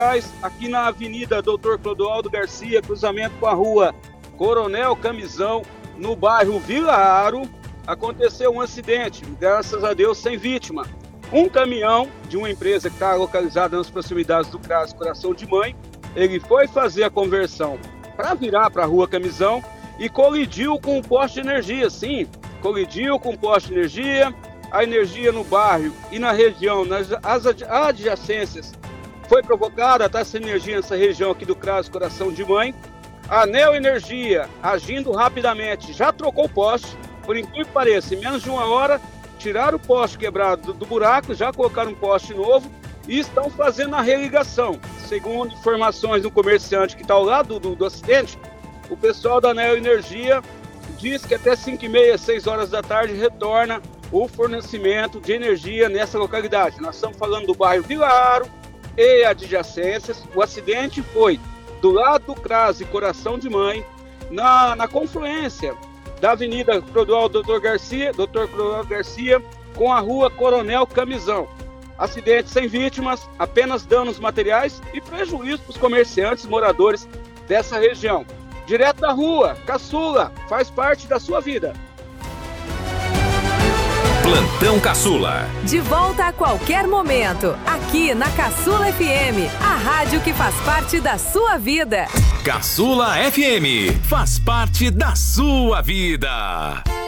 aqui na Avenida Dr. Clodoaldo Garcia, cruzamento com a rua Coronel Camisão, no bairro Vila Aro, aconteceu um acidente, graças a Deus sem vítima. Um caminhão de uma empresa que está localizada nas proximidades do CRAS Coração de Mãe, ele foi fazer a conversão para virar para a rua Camisão e colidiu com um poste de energia, sim, colidiu com um poste de energia, a energia no bairro e na região, nas adjacências, foi provocada, está essa energia nessa região aqui do CRAS Coração de Mãe. A Neo Energia, agindo rapidamente, já trocou o poste, por incrível que pareça, em menos de uma hora, tiraram o poste quebrado do buraco, já colocaram um poste novo e estão fazendo a religação. Segundo informações do comerciante que está ao lado do acidente, o pessoal da Neo Energia diz que até 5h30, 6 horas da tarde, retorna o fornecimento de energia nessa localidade. Nós estamos falando do bairro Vila Aro e adjacências. O acidente foi do lado do CRAS e Coração de Mãe, na confluência da Avenida Clodoaldo Garcia com a rua Coronel Camisão. Acidente sem vítimas, apenas danos materiais e prejuízo para os comerciantes moradores dessa região. Direto da rua, Caçula, faz parte da sua vida. Plantão Caçula. De volta a qualquer momento, aqui na Caçula FM, a rádio que faz parte da sua vida. Caçula FM, faz parte da sua vida.